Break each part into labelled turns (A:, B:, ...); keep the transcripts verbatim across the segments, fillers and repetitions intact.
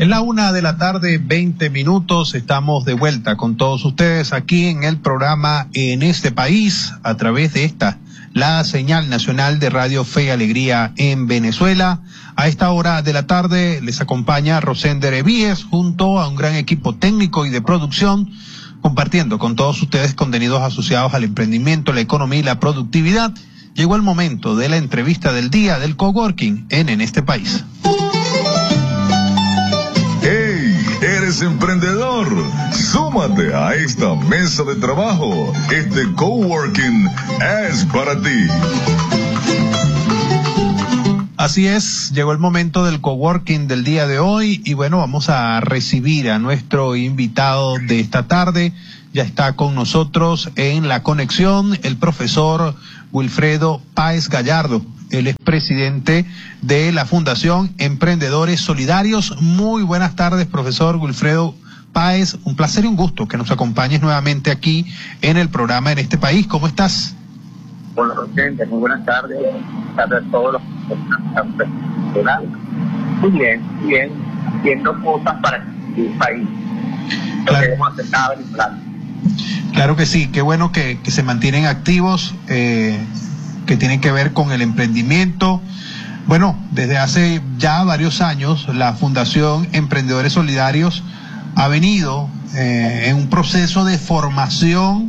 A: En la una de la tarde, veinte minutos, estamos de vuelta con todos ustedes aquí en el programa En este País, a través de esta, la señal nacional de Radio Fe y Alegría en Venezuela. A esta hora de la tarde les acompaña Rosender Evíes junto a un gran equipo técnico y de producción, compartiendo con todos ustedes contenidos asociados al emprendimiento, la economía y la productividad. Llegó el momento de la entrevista del día del coworking en En este País.
B: ¡Hey! ¿Eres emprendedor? Súmate a esta mesa de trabajo. Este coworking es para ti.
A: Así es, llegó el momento del coworking del día de hoy y bueno, vamos a recibir a nuestro invitado de esta tarde. Ya está con nosotros en la conexión el profesor Wilfredo Páez Gallardo. Él es presidente de la Fundación Emprendedores Solidarios. Muy buenas tardes, profesor Wilfredo Páez. Un placer y un gusto que nos acompañes nuevamente aquí en el programa En este País. ¿Cómo estás?
C: Hola, Rosende. Muy buenas tardes. Buenas tardes a todos los que Muy bien, muy bien. Haciendo cosas para el país.
A: Claro.
C: Lo que hemos aceptado en el plan.
A: Claro que sí. Qué bueno que, que se mantienen activos. Eh, que tienen que ver con el emprendimiento. Bueno, desde hace ya varios años la Fundación Emprendedores Solidarios ha venido eh, en un proceso de formación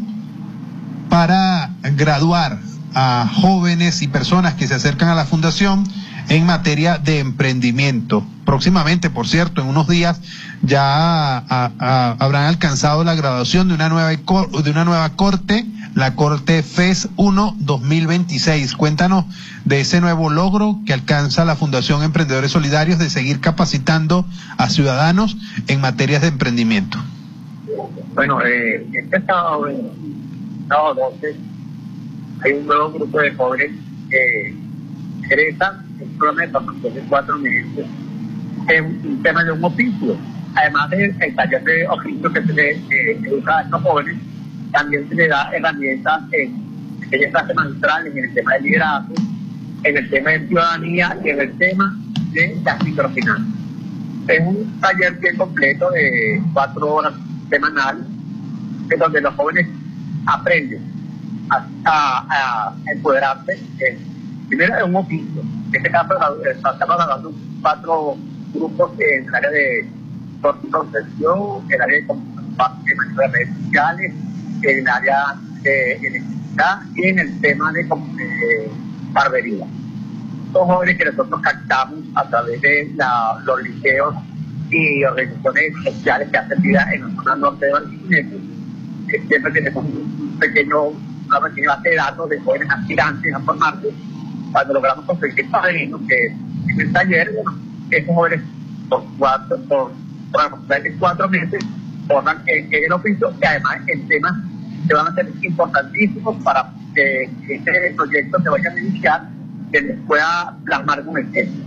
A: para graduar a jóvenes y personas que se acercan a la Fundación en materia de emprendimiento. Próximamente, por cierto, en unos días ya a, a, habrán alcanzado la graduación de una nueva de una nueva corte, la Corte F E S uno dos mil veintiséis. Cuéntanos de ese nuevo logro que alcanza la Fundación Emprendedores Solidarios de seguir capacitando a ciudadanos en materias de emprendimiento.
C: Bueno, eh, este sábado, en sábado doce, hay un nuevo grupo de jóvenes que egresan en un programa de formación de cuatro meses en un tema de un oficio. Además del taller de oficio que se le eh, educa a estos jóvenes, también se le da herramientas en aquella clase magistral, en el tema de liderazgo, en el tema de ciudadanía y en el tema de las microfinanzas. Es un taller bien completo de cuatro horas semanales, en donde los jóvenes aprenden a, a, a empoderarse. Eh, primero es un oficio. En este caso estamos grabando cuatro grupos en el área de concesión, en el área de comunicación de redes sociales, en el área de electricidad y en el tema de, de barbería. Son jóvenes que nosotros captamos a través de la, los liceos y organizaciones sociales que hacen vida en la zona norte de Barquisimeto. Siempre tenemos un pequeño, una pequeña base de datos de jóvenes aspirantes a formarse. Cuando logramos conseguir padrinos, que en el taller, bueno, esos jóvenes por cuatro, por, por aproximadamente cuatro meses forman en, en el oficio, y además en temas que van a ser importantísimos para que este proyecto se vaya a iniciar, que les pueda plasmar un ejemplo.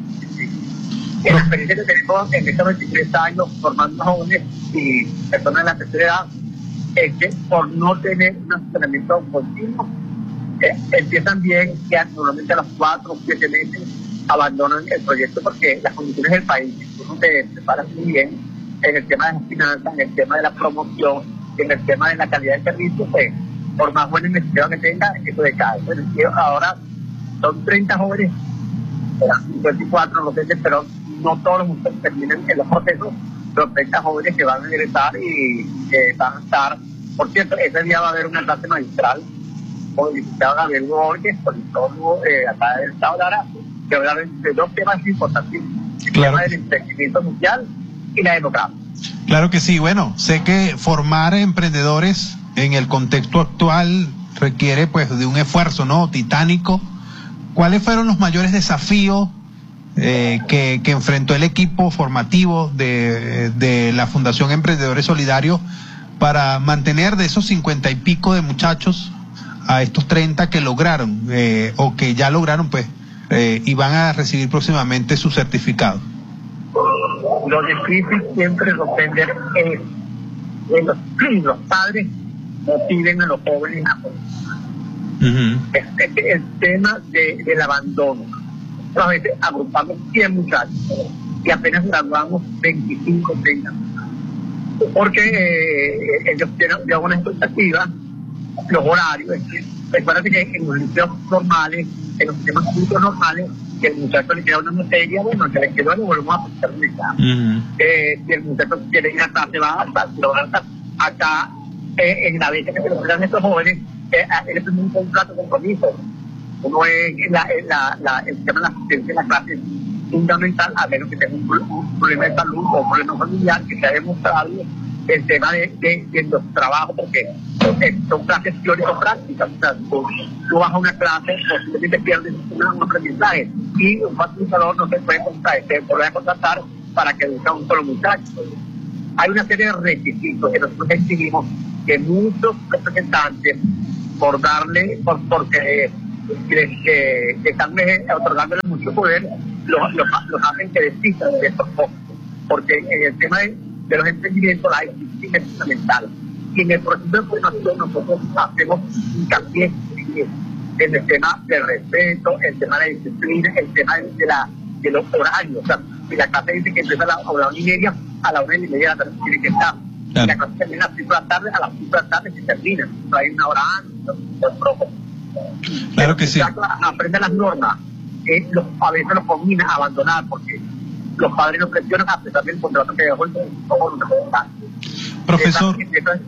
C: En la experiencia que tenemos en estos veintitrés años formando jóvenes y personas de la tercera edad, es que por no tener un asesoramiento continuo, eh, empiezan bien, que normalmente a los cuatro o siete meses abandonan el proyecto porque las condiciones del país, uno se prepara muy bien en el tema de las finanzas, en el tema de la promoción, en el tema de la calidad de servicio, pues por más buena investigación que tenga, eso decae. Bueno, ahora son treinta jóvenes, cincuenta y cuatro, no sé, pero no todos los muchachos terminan en los procesos, pero treinta jóvenes que van a ingresar y que van a estar. Por cierto, ese día va a haber una clase magistral con el diputado Gabriel Borges, politólogo eh, acá del Estado de Aragua, que va a hablar de dos temas importantes: el
A: claro.
C: tema del emprendimiento social y la democracia.
A: Claro que sí. Bueno, sé que formar emprendedores en el contexto actual requiere pues de un esfuerzo, ¿no?, titánico. ¿Cuáles fueron los mayores desafíos eh, que, que enfrentó el equipo formativo de, de la Fundación Emprendedores Solidarios para mantener de esos cincuenta y pico de muchachos a estos treinta que lograron eh, o que ya lograron pues eh, y van a recibir próximamente su certificado?
C: Lo difícil siempre lo entender es que los, los padres motiven a los jóvenes a uh-huh. este, el tema de, del abandono. A veces agrupamos cien muchachos y apenas graduamos veinticinco, treinta. Porque eh, ellos tienen ya una expectativa, los horarios. Recuerda que en los liceos normales, en los sistemas públicos normales, que el muchacho le queda una materia, bueno, que le quedó, le volvemos a prestar un examen. Uh-huh. eh, si el muchacho quiere ir a clase, va a estar, lo van a estar acá, eh, en la beca que se lo dan estos jóvenes, eh, él es un contrato de compromiso. Uno es la, la, la, el sistema de la asistencia en la clase es fundamental, a menos que tenga un, un problema de salud o un problema familiar que se ha demostrado el tema de, de, de los trabajos, porque eh, son clases teórico-prácticas. O sea, tú, tú vas a una clase, posiblemente pierdes un, un aprendizaje y un facilitador no se puede contratar, se puede contratar para que eduque a un solo muchacho. Hay una serie de requisitos que nosotros exigimos que muchos representantes, por darle, por, porque que, que, que están otorgándole mucho poder, los, los, los hacen que desistan de estos postos, porque en el tema de, de los emprendimientos la disciplina es fundamental, y en el proceso de formación nosotros hacemos hincapié en el tema del respeto, el tema de la disciplina, el tema de, la, de los horarios. O sea, si la clase dice que empieza a la, a la una y media, a la una y media de la tarde tiene que estar. Claro. La clase termina a las cinco de la tarde, a las cinco de la tarde se termina. No hay una hora antes, no, no,
A: claro que sí.
C: Aprende las normas. Eh, los, a veces los combina a abandonar porque los padres nos presionan a pesar del contrato que dejó el
A: profesor. Esa, esa,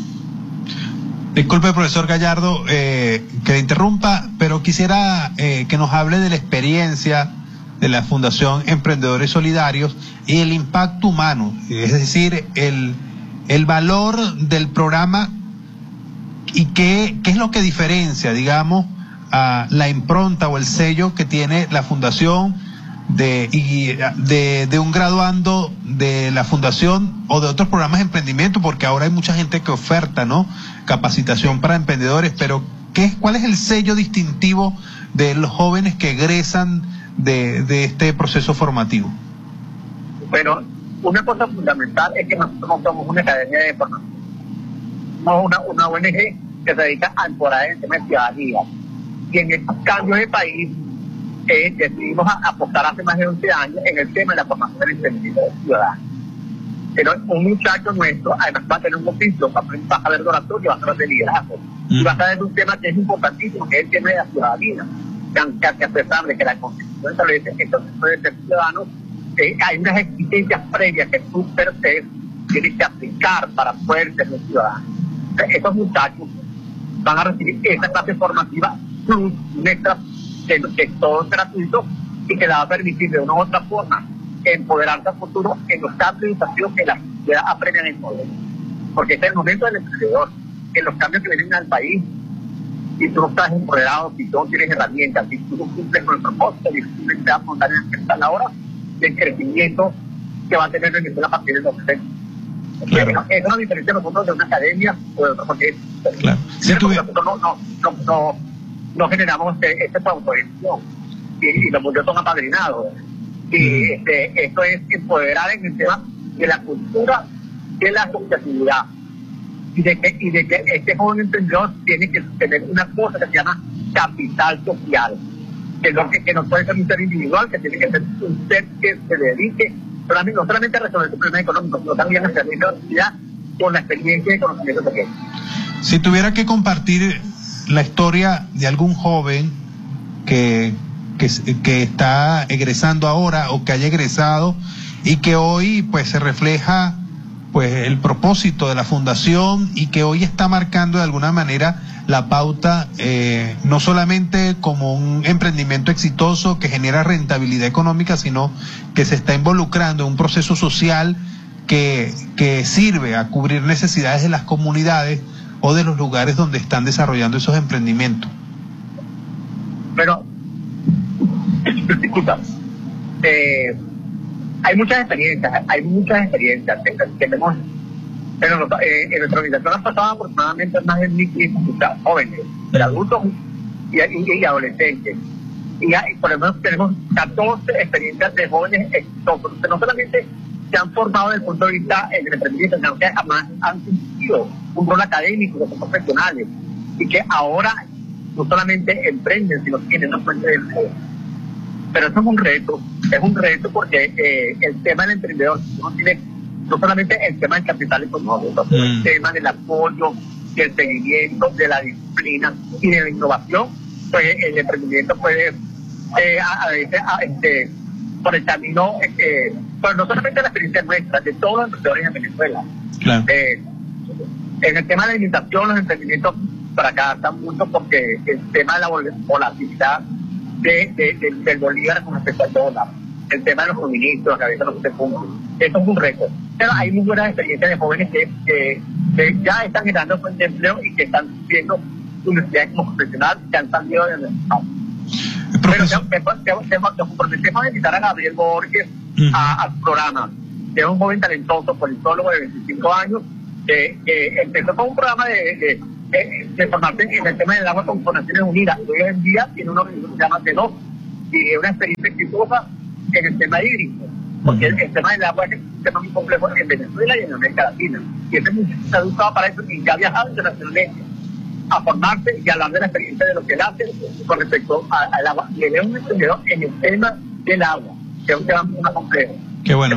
A: Disculpe, profesor Gallardo, eh, que le interrumpa, pero quisiera eh, que nos hable de la experiencia de la Fundación Emprendedores Solidarios y el impacto humano, es decir, el, el valor del programa y qué, qué es lo que diferencia, digamos, a la impronta o el sello que tiene la Fundación de, y de, de un graduando de la Fundación o de otros programas de emprendimiento, porque ahora hay mucha gente que oferta, ¿no?, capacitación para emprendedores, pero ¿qué, ¿cuál es el sello distintivo de los jóvenes que egresan de, de este proceso formativo?
C: Bueno, una cosa fundamental es que nosotros somos una academia de formación, somos una, una O N G que se dedica a empoderar el tema de ciudadanía, y en estos cambios de país eh, decidimos a, apostar hace más de once años en el tema de la formación del emprendimiento ciudadano. Pero un muchacho nuestro además va a tener un oficio, va a saber de oratorio, va a saber de liderazgo, mm. y va a saber de un tema que es importantísimo, que es el tema de la ciudadanía, que, que a pesar de que la Constitución establece que entonces puede ser ciudadano, eh, hay unas exigencias previas que tú per se tienes que aplicar para poder ser un ciudadano. O sea, esos muchachos van a recibir esa clase formativa plus un extra que, que todo es gratuito y que le va a permitir de una u otra forma empoderarse a futuro en los cambios de educación que la sociedad aprende en el poder. Porque este es el momento del emprendedor, en los cambios que vienen al país, si tú no estás empoderado, si tú no tienes herramientas, si tú no cumples con el propósito, difícilmente vas a montar en esta la hora del crecimiento que va a tener Venezuela a partir de los sesenta. Claro. Es una diferencia nosotros de una academia o de otra, porque
A: claro.
C: Si tuve... nosotros no, no, no, no, no generamos este, este autogestión y, y los muchachos son apadrinados. Y mm. este, esto es empoderar en el tema de la cultura de la asociatividad y de que, y de que este joven emprendedor tiene que tener una cosa que se llama capital social, que, lo que, que no puede ser un ser individual, que tiene que ser un ser que se dedique solamente, no solamente a resolver su problema económico, sino también a servir a la sociedad con la experiencia y conocimiento que tiene.
A: Si tuviera que compartir la historia de algún joven que Que, que está egresando ahora o que haya egresado y que hoy pues se refleja pues el propósito de la fundación y que hoy está marcando de alguna manera la pauta, eh, no solamente como un emprendimiento exitoso que genera rentabilidad económica, sino que se está involucrando en un proceso social que, que sirve a cubrir necesidades de las comunidades o de los lugares donde están desarrollando esos emprendimientos.
C: Pero disculpa, eh, hay muchas experiencias, hay muchas experiencias que tenemos, pero eh, en nuestra organización han pasado aproximadamente más de mil quinientos jóvenes, de adultos y, y, y adolescentes, y hay, por lo menos tenemos catorce experiencias de jóvenes exitosos, que no solamente se han formado desde el punto de vista del emprendimiento, sino que además han sentido un rol académico, que son profesionales, y que ahora no solamente emprenden, sino tienen una fuente de empleo. Pero eso es un reto, Es un reto porque eh, el tema del emprendedor no tiene no solamente el tema del capital económico, sino mm. el tema del apoyo, del seguimiento, de la disciplina y de la innovación. Pues el emprendimiento puede eh, a, a veces a, este, por el camino, eh, pero no solamente la experiencia nuestra, de todos los emprendedores en Venezuela. Claro. Eh, en el tema de la alimentación, los emprendimientos fracasan mucho porque el tema de la volatilidad de, de, de, del bolívar con respecto al dólar, el tema de los suministros, que a veces no se cumplen. Eso es un reto. Pero hay muy buenas experiencias de jóvenes que, que, que ya están generando fuentes de empleo y que están viendo su necesidad como profesional, que han salido del mercado. Pero nos comprometemos a invitar a Gabriel Borges uh-huh. a, al programa, que es un joven talentoso, politólogo de veinticinco años, que, que empezó con un programa de, de, de, de formarse en el tema del agua con Naciones Unidas. Hoy en día tiene una organización que se llama TENOS y es una experiencia exitosa en el tema hídrico, porque el, el tema del agua es un tema muy complejo en Venezuela y en América Latina. Y este muchacho se ha buscado para eso y ya ha viajado internacionalmente a formarse y a hablar de la experiencia de lo que él hace con respecto al agua. Y él es un emprendedor en el tema del agua, que es un tema muy más complejo.
A: Qué bueno.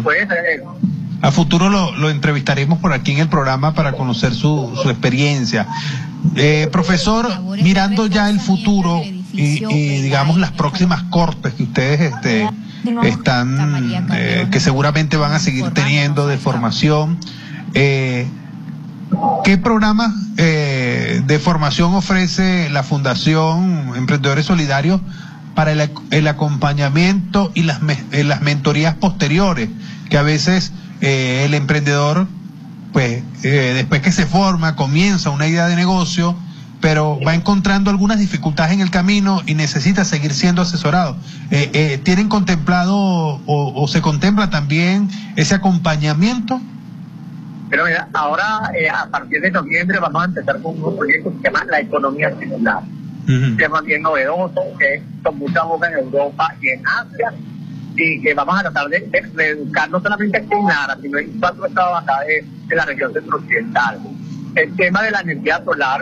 A: A futuro lo, lo entrevistaremos por aquí en el programa para conocer su, su experiencia. Eh, profesor, mirando ya el futuro y, y digamos las próximas cortes que ustedes este, están, eh, que seguramente van a seguir teniendo de formación, eh, ¿qué programa eh, de formación ofrece la Fundación Emprendedores Solidarios para el, el acompañamiento y las, me, las mentorías posteriores? Que a veces eh, el emprendedor, pues eh, después que se forma, comienza una idea de negocio, pero va encontrando algunas dificultades en el camino y necesita seguir siendo asesorado. Eh, eh, ¿Tienen contemplado o, o se contempla también ese acompañamiento?
C: Pero mira, ahora eh, a partir de noviembre vamos a empezar con un proyecto que se llama La Economía Circular. Uh-huh. Un tema bien novedoso, que con mucha boca en Europa y en Asia, y que vamos a tratar de, de, de educar no solamente aquí en Lara, sino en cuatro estados acá de, de la región centro-occidental. El tema de la energía solar,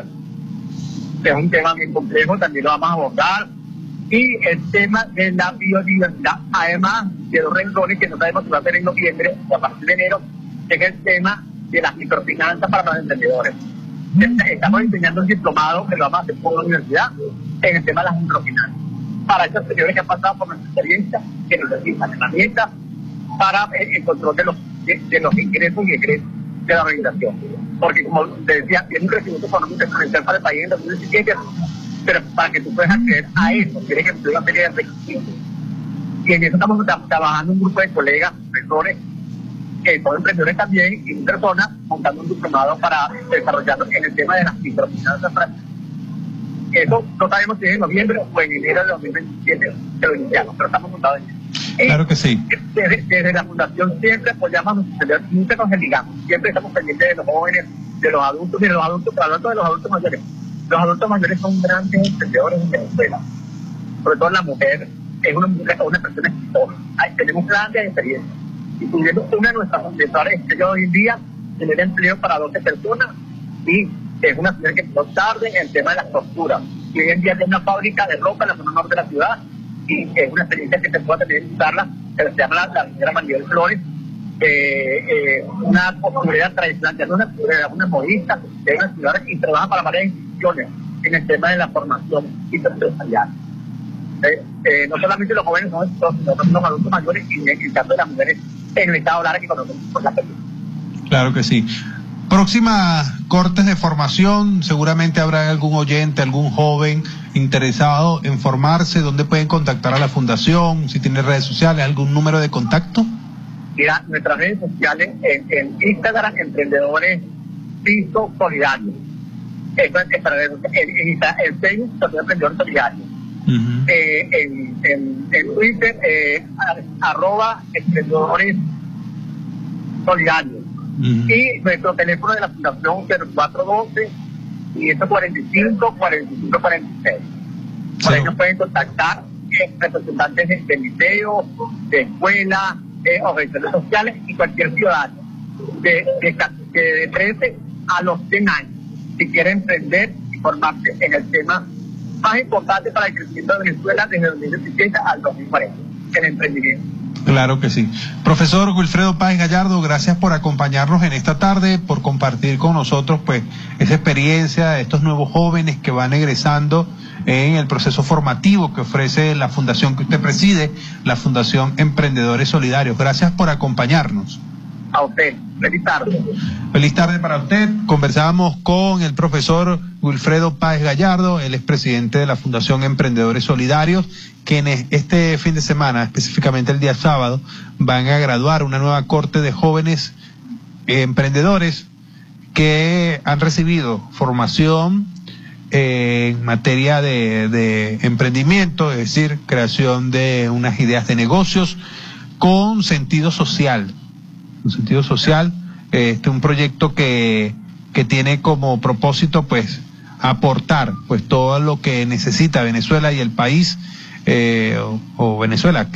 C: que es un tema bien complejo, también lo vamos a abordar. Y el tema de la biodiversidad, además de dos renglones que no sabemos si va a ser en noviembre o a partir de enero, que es el tema de las microfinanzas para los emprendedores. Estamos diseñando un diplomado que lo vamos a hacer por la universidad en el tema de las microfinanzas. Para esos señores que han pasado por nuestra experiencia, que nos necesitan herramientas para el control de los, de, de los ingresos y egresos de la organización. Porque, como te decía, tiene un crecimiento económico exponencial para el país en dos mil diecisiete, pero para que tú puedas acceder a eso, tienes que cumplir una serie de requisitos. Y en eso estamos tra- trabajando un grupo de colegas, profesores, que son emprendedores también, y personas montando un diplomado para desarrollarlo en el tema de las microfinanzas. Eso no sabemos si es en noviembre o en enero de dos mil veintisiete que lo iniciamos, pero estamos montados en eso.
A: Claro que sí.
C: Desde, desde la Fundación siempre apoyamos a nuestros emprendedores, nunca nos desligamos, siempre estamos pendientes de los jóvenes, de los adultos, y de los adultos, pero hablando de los adultos mayores. Los adultos mayores son grandes emprendedores en Venezuela, sobre todo la mujer, es una, una persona exitosa. Tenemos grandes experiencias. Y tuvimos una de nuestras fundadoras estrellas hoy en día, tener empleo para doce personas, y es una ciudad que no tarde en el tema de las costuras. Y hoy en día tiene una fábrica de ropa en la zona norte de la ciudad, y es una experiencia que se puede tener en usarla, que se llama la, la señora Maribel Flores, eh, eh, una costurera tradicional, ya no una costurera, una modista, de una ciudad y trabaja para varias instituciones en el tema de la formación empresarial. Eh, eh, no solamente los jóvenes son exitosos, sino también los adultos mayores y en el caso de las mujeres en el estado Lara que conocemos por la película.
A: Claro que sí. Próximas cortes de formación, seguramente habrá algún oyente, algún joven interesado en formarse. ¿Dónde pueden contactar a la fundación? Si tiene redes sociales, algún número de contacto.
C: Mira, nuestras redes sociales en, en Instagram, Emprendedores Piso Solidario. Eso es para en, en, en Facebook, Emprendedores Solidarios. Uh-huh. Eh, en, en, en Twitter, eh, arroba Emprendedores Solidarios. Uh-huh. Y nuestro teléfono de la Fundación cero cuatro doce, quinientos cuarenta y cinco, cuarenta y cinco cuarenta y seis. Por ahí nos pueden contactar eh, representantes de, de liceo, de escuela, eh, organizaciones sociales y cualquier ciudadano de, de, de, de trece a los cien años, si quiere emprender y formarse en el tema más importante para el crecimiento de Venezuela desde dos mil diecisiete al dos mil cuarenta, el emprendimiento.
A: Claro que sí. Profesor Wilfredo Páez Gallardo, gracias por acompañarnos en esta tarde, por compartir con nosotros pues esa experiencia de estos nuevos jóvenes que van egresando en el proceso formativo que ofrece la fundación que usted preside, la Fundación Emprendedores Solidarios. Gracias por acompañarnos.
C: A usted. Feliz tarde.
A: Feliz tarde para usted. Conversábamos con el profesor Wilfredo Páez Gallardo, él es presidente de la Fundación Emprendedores Solidarios, quienes este fin de semana, específicamente el día sábado, van a graduar una nueva corte de jóvenes eh, emprendedores que han recibido formación eh, en materia de, de emprendimiento, es decir, creación de unas ideas de negocios con sentido social. Un sentido social, este un proyecto que, que tiene como propósito pues aportar pues todo lo que necesita Venezuela y el país eh, o, o Venezuela